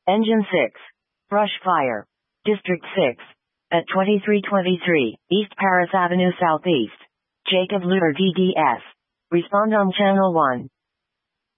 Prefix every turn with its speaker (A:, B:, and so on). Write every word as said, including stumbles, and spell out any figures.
A: Engine six. Brush fire. District six. At twenty-three twenty-three, East Paris Avenue Southeast. Jacob Luer D D S. Respond on Channel one.